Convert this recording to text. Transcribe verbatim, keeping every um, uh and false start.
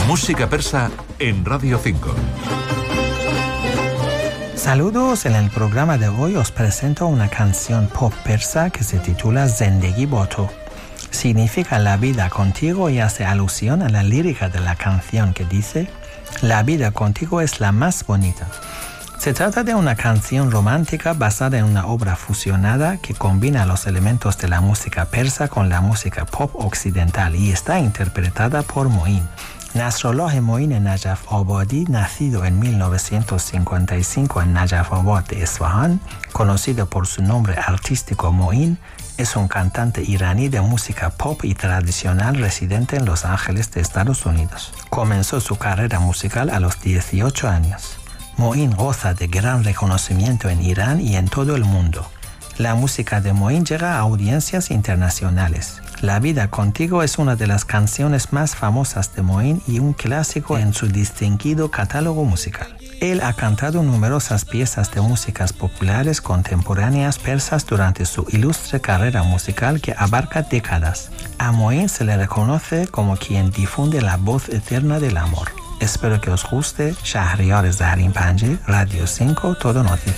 Música persa en Radio cinco. Saludos, en el programa de hoy os presento una canción pop persa que se titula Zendegi Ba To. Significa la vida contigo y hace alusión a la lírica de la canción que dice: la vida contigo es la más bonita. Se trata de una canción romántica basada en una obra fusionada que combina los elementos de la música persa con la música pop occidental y está interpretada por Moin. Nasrullah Moin Najaf Abadi, nacido en mil novecientos cincuenta y cinco en Najaf Abad de Esfahan, conocido por su nombre artístico Moin, es un cantante iraní de música pop y tradicional residente en Los Ángeles de Estados Unidos. Comenzó su carrera musical a los dieciocho años. Moin goza de gran reconocimiento en Irán y en todo el mundo. La música de Moin llega a audiencias internacionales. La vida contigo es una de las canciones más famosas de Moin y un clásico en su distinguido catálogo musical. Él ha cantado numerosas piezas de músicas populares contemporáneas persas durante su ilustre carrera musical que abarca décadas. A Moin se le reconoce como quien difunde la voz eterna del amor. Espero que os guste. Shahriyar Zahrin Panji, Radio cinco, Todo Noticia.